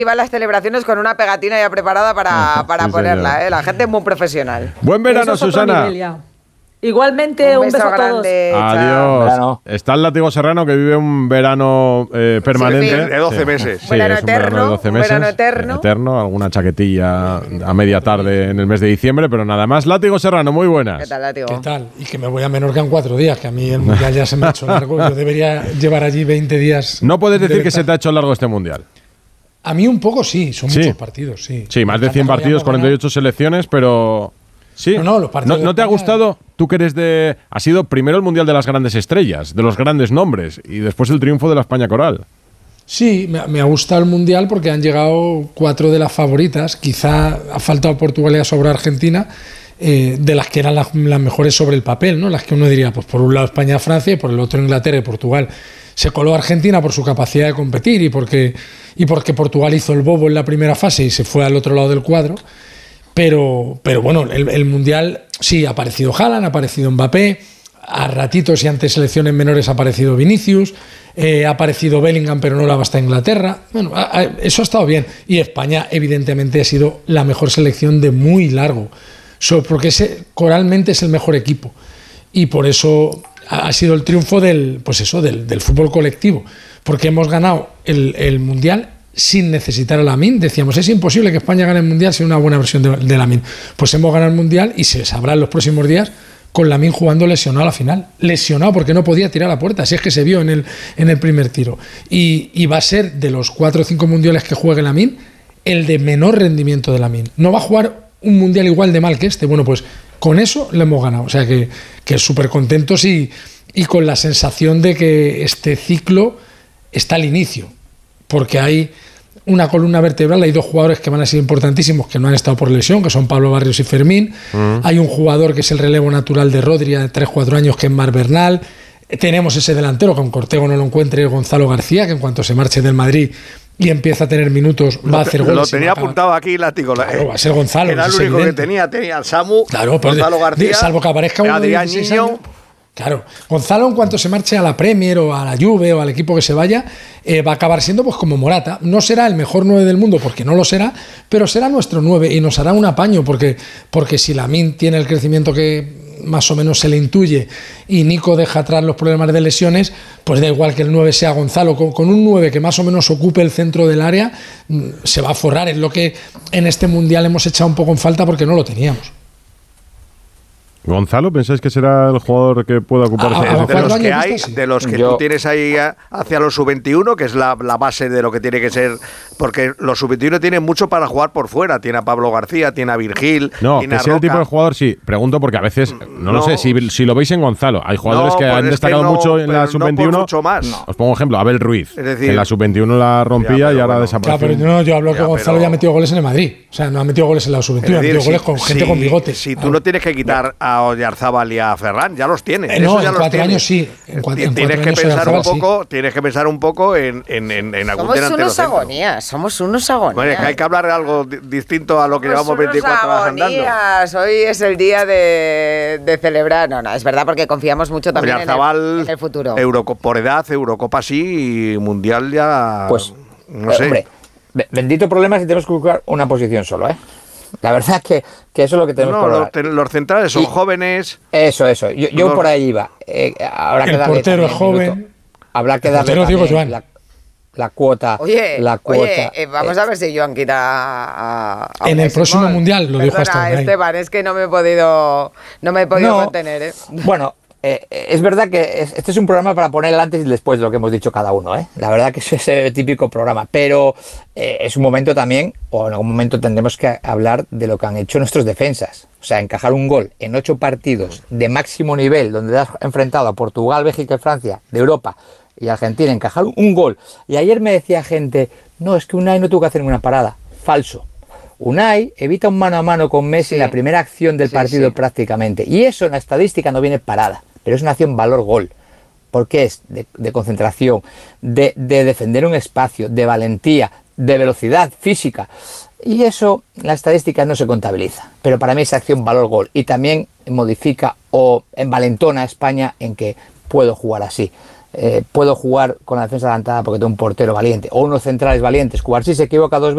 Iban las celebraciones con una pegatina ya preparada para ponerla, La gente es muy profesional. Buen verano, Susana. Igualmente, un beso a todos. Adiós. Está el Látigo Serrano, que vive un verano permanente. De 12 meses. Un verano eterno. Un verano eterno. Eterno, alguna chaquetilla a media tarde en el mes de diciembre, pero nada más. Látigo Serrano, muy buenas. ¿Qué tal, Látigo? ¿Qué tal? Y que me voy a Menorca en 4 días, que a mí el Mundial ya se me ha hecho largo. Yo debería llevar allí 20 días. No puedes decir que se te ha hecho largo este Mundial. A mí un poco sí, son muchos partidos, sí. Sí, más de 100 partidos, 48 selecciones, pero... Sí. Los partidos ¿No te ha gustado? Tú que eres de... Ha sido primero el Mundial de las grandes estrellas, de los grandes nombres, y después el triunfo de la España Coral. Sí, me ha gustado el Mundial porque han llegado 4 de las favoritas. Quizá ha faltado Portugal y ha sobrado Argentina, de las que eran las mejores sobre el papel, ¿no? Las que uno diría, pues por un lado España-Francia y por el otro Inglaterra y Portugal. Se coló Argentina por su capacidad de competir y porque Portugal hizo el bobo en la primera fase y se fue al otro lado del cuadro. Pero bueno, el Mundial sí, ha aparecido Haaland, ha aparecido Mbappé, a ratitos y ante selecciones menores ha aparecido Vinicius, ha aparecido Bellingham, pero no la basta Inglaterra. Bueno, eso ha estado bien. Y España, evidentemente, ha sido la mejor selección de muy largo, porque coralmente es el mejor equipo. Y por eso ha sido el triunfo del fútbol colectivo, porque hemos ganado el Mundial sin necesitar a Lamine. Decíamos, es imposible que España gane el Mundial sin una buena versión de Lamine. Pues hemos ganado el Mundial y se sabrá en los próximos días con Lamine jugando lesionado a la final. Lesionado porque no podía tirar a la puerta, si es que se vio en el primer tiro. Y va a ser, de los 4 o 5 mundiales que juegue Lamine, el de menor rendimiento de Lamine. No va a jugar un Mundial igual de mal que este. Bueno, pues con eso le hemos ganado. O sea que súper contentos y con la sensación de que este ciclo está al inicio. Porque hay una columna vertebral, hay 2 jugadores que van a ser importantísimos, que no han estado por lesión, que son Pablo Barrios y Fermín. Hay un jugador que es el relevo natural de Rodri, de 3-4 años, que es Marc Bernal. Tenemos ese delantero, que aunque Ortego no lo encuentre, Gonzalo García, que en cuanto se marche del Madrid y empieza a tener minutos, va a hacer goles. Lo tenía apuntado aquí, Látigo. Claro, va a ser Gonzalo. Era el único que tenía al Samu, claro, Gonzalo García, salvo que aparezca un Adrián Niño. Claro, Gonzalo, en cuanto se marche a la Premier o a la Juve o al equipo que se vaya, va a acabar siendo pues como Morata. No será el mejor 9 del mundo, porque no lo será, pero será nuestro 9 y nos hará un apaño, porque si Lamine tiene el crecimiento que más o menos se le intuye y Nico deja atrás los problemas de lesiones, pues da igual que el 9 sea Gonzalo. Con un 9 que más o menos ocupe el centro del área, se va a forrar. Es lo que en este Mundial hemos echado un poco en falta porque no lo teníamos. ¿Gonzalo pensáis que será el jugador que pueda ocupar esa posición? De los que tú tienes ahí hacia los sub-21, que es la base de lo que tiene que ser, porque los sub-21 tienen mucho para jugar por fuera. Tiene a Pablo García, tiene a Virgil, tiene a sea el tipo de jugador, sí. Pregunto porque a veces, no lo sé, si lo veis en Gonzalo, hay jugadores que han destacado mucho en la sub-21. Mucho más. Os pongo un ejemplo, Abel Ruiz, es decir, que en la sub-21 la rompía y ahora desapareció. Claro, pero yo hablo que Gonzalo ya ha metido goles en el Madrid. O sea, no ha metido goles en la sub-21, ha metido goles con gente con bigotes. Si tú no tienes que quitar a Oyarzábal y a Ferran, ya los tienes. No, en 4 años sí. Tienes que pensar un poco en algún delantero. Somos unos agonías. Bueno, hay que hablar de algo distinto a lo que llevamos 24 horas andando. Hoy es el día de celebrar. No, es verdad, porque confiamos mucho también en el futuro. Por edad, Eurocopa sí, y Mundial ya. Pues, no sé. Hombre, bendito problema si tenemos que buscar una posición solo, ¿eh? La verdad es que eso es lo que tenemos que los centrales son jóvenes. Eso. Yo por ahí iba. Habrá que el portero es joven. Habrá que darle la cuota. Oye, vamos a ver si Joan quita a en el próximo Mundial, lo dijo hasta Esteban, es que no me he podido contener, ¿eh? Bueno, es verdad que este es un programa para poner el antes y el después de lo que hemos dicho cada uno, ¿eh? La verdad que es el típico programa, pero es un momento también, o en algún momento tendremos que hablar de lo que han hecho nuestros defensas. O sea, encajar un gol en 8 partidos de máximo nivel, donde has enfrentado a Portugal, Bélgica y Francia de Europa y Argentina, encajar un gol. Y ayer me decía gente, no, es que Unai no tuvo que hacer ninguna parada. Falso. Unai evita un mano a mano con Messi en la primera acción del partido prácticamente. Y eso en la estadística no viene parada, pero es una acción valor-gol. Porque es de concentración, de defender un espacio, de valentía, de velocidad física. Y eso en la estadística no se contabiliza. Pero para mí es acción valor-gol. Y también modifica o envalentona a España en que puedo jugar así. Puedo jugar con la defensa adelantada porque tengo un portero valiente o unos centrales valientes. Cubarsí se equivoca 2 veces.